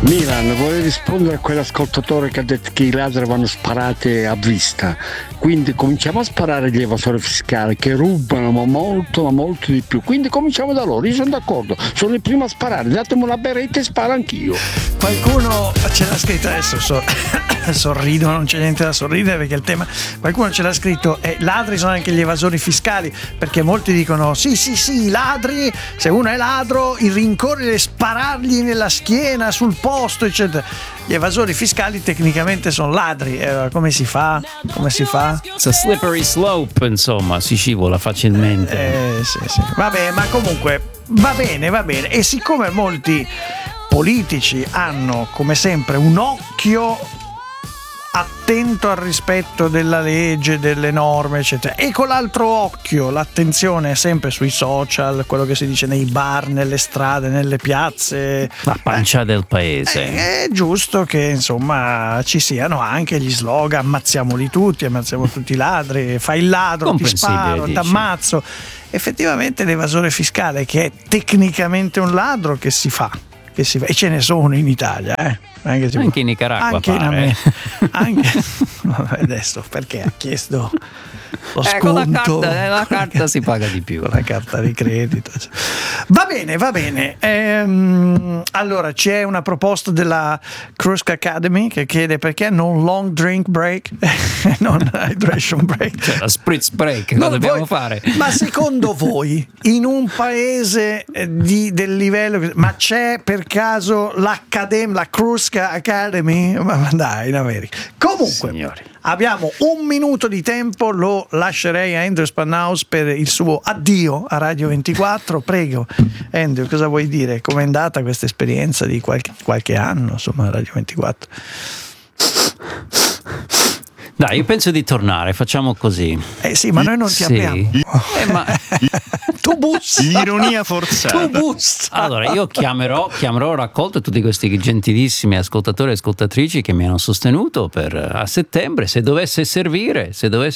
Milan, vorrei rispondere a quell'ascoltatore che ha detto che i ladri vanno sparati a vista, quindi cominciamo a sparare agli evasori fiscali che rubano ma molto di più, quindi cominciamo da loro. Io sono d'accordo, sono il primo a sparare, datemi una beretta e sparo anch'io. Qualcuno ce l'ha scritto, adesso sorrido, non c'è niente da sorridere perché il tema, qualcuno ce l'ha scritto, ladri sono anche gli evasori fiscali, perché molti dicono sì i ladri, se uno è ladro il rincorrere e sparargli nella schiena, sul posto eccetera. Gli evasori fiscali tecnicamente sono ladri, come si fa? It's a slippery slope, insomma, si scivola facilmente. Sì. Vabbè, ma comunque va bene, e siccome molti politici hanno come sempre un occhio attento al rispetto della legge, delle norme eccetera, e con l'altro occhio l'attenzione è sempre sui social, quello che si dice nei bar, nelle strade, nelle piazze, la pancia del paese, è giusto che insomma ci siano anche gli slogan: ammazziamo tutti i ladri, fai il ladro, ti sparo, ti ammazzo. Effettivamente l'evasore fiscale, che è tecnicamente un ladro, che si fa, e ce ne sono in Italia, anche in Nicaragua, anche adesso perché ha chiesto lo sconto, con la carta si paga di più, con la carta di credito. Va bene. Allora c'è una proposta della Kruska Academy che chiede perché non long drink break non hydration break, cioè la spritz break, cosa dobbiamo fare? Ma secondo voi in un paese del livello, ma c'è per caso la Kruska Academy? Ma dai, in America. Comunque, signori, abbiamo un minuto di tempo, lo lascerei a Andrew Spanhaus per il suo addio a Radio 24. Prego, Andrew, cosa vuoi dire? Com'è andata questa esperienza di qualche anno, insomma, a Radio 24? Dai, io penso di tornare, facciamo così. Sì, ma noi non ti abbiamo. Ma tu bussi. Ironia forzata. Tu bussi. Allora, io chiamerò raccolto tutti questi gentilissimi ascoltatori e ascoltatrici che mi hanno sostenuto a settembre, se dovesse servire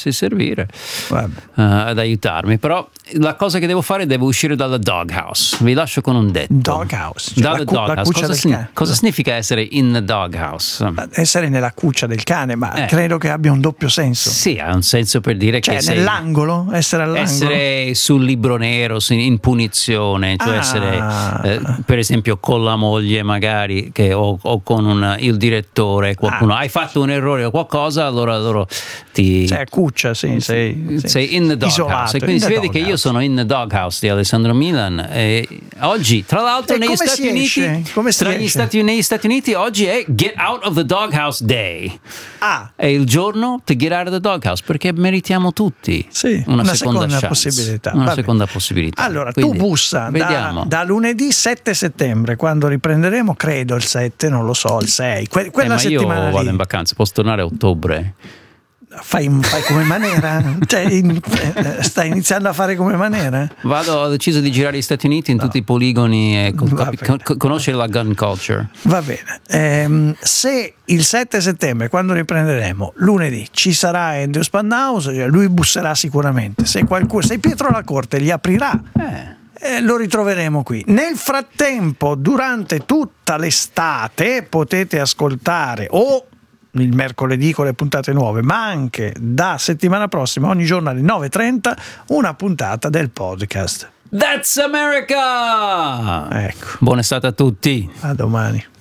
ad aiutarmi. Però la cosa che devo fare, devo uscire dalla doghouse. Vi lascio con un detto. Doghouse? Cioè dalla doghouse. Cosa significa essere in the doghouse? Essere nella cuccia del cane, ma credo che abbia un doppio senso. Sì, ha un senso per dire che nell'angolo, essere all'angolo, essere sul libro nero, in punizione, cioè essere per esempio con la moglie magari o con il direttore, qualcuno hai fatto un errore o qualcosa, allora loro ti sei a cuccia, sei in the doghouse, e quindi si vede che io sono in the doghouse di Alessandro Milan, e oggi tra l'altro negli Stati Uniti oggi è Get Out of the Doghouse Day, è il giorno to get out of the doghouse, perché meritiamo tutti una seconda possibilità. Seconda possibilità. Allora, quindi, tu bussa da lunedì 7 settembre, quando riprenderemo, credo il 7, non lo so, il 6, quella settimana io vado lì. in vacanza, posso tornare a ottobre. Fai come Manera? Stai iniziando a fare come Manera? Ho deciso di girare gli Stati Uniti in tutti i poligoni e conoscere la gun culture. Va bene. Se il 7 settembre, quando riprenderemo, lunedì, ci sarà Andrew Spanhaus, lui busserà sicuramente. Se Pietro La Corte gli aprirà, lo ritroveremo qui. Nel frattempo, durante tutta l'estate, potete ascoltare il mercoledì con le puntate nuove, ma anche da settimana prossima, ogni giorno alle 9:30, una puntata del podcast. That's America! Ecco. Buona estate a tutti. A domani.